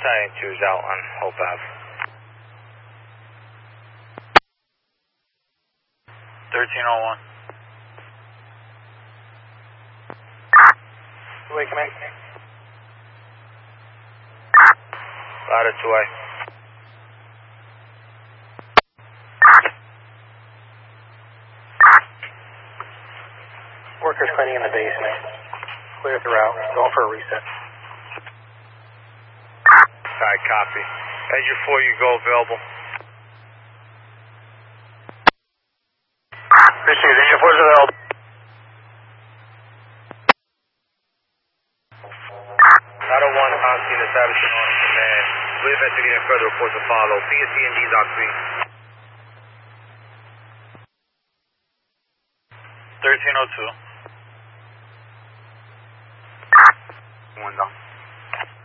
Battalion 2 is out on Hope Ave. 1301. Two-way command. Ladder 2-way. Workers cleaning in the basement. Clear throughout. Going for a reset. Alright, copy. Engine 4, you go available. Appreciate it. Engine 4 is available. Ladder 1, on scene establishing on command. We're investigating further reports to follow. PSC and D's on scene. 1302.